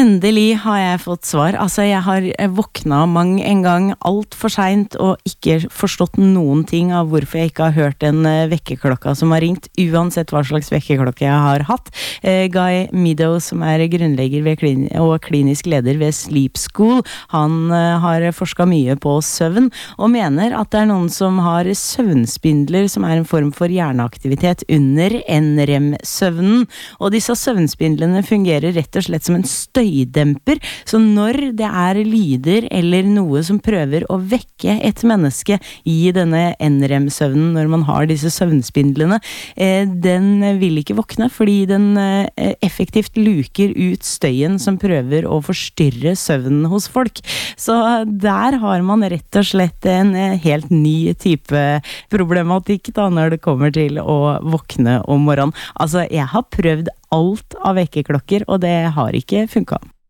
Endelig har jeg fått svar. Altså, jeg har våkna mang en gang alt for sent og ikke forstått noen ting av hvorfor jeg ikke har hørt den vekkerklokka som har ringt, uansett hva slags vekkerklokke jeg har hatt. Guy Meadows, som grunnlegger og klinisk leder ved Sleep School, han har forsket mye på søvn og mener at det noen som har søvnspindler, som en form for hjerneaktivitet under NREM-søvnen. Og disse søvnspindlene fungerer rett og slett som en støydemper, så når det lyder eller noe som prøver å vekke et menneske i denne NREM-søvnen, når man har disse søvnspindlene, den vil ikke våkne, fordi den effektivt luker ut støyen som prøver å forstyrre søvnen hos folk. Så der har man rett og slett en helt ny type problematikk da, når det kommer til å våkne om morgenen. Altså, jeg har prøvd alt av vekkerklokker, og det har ikke funket.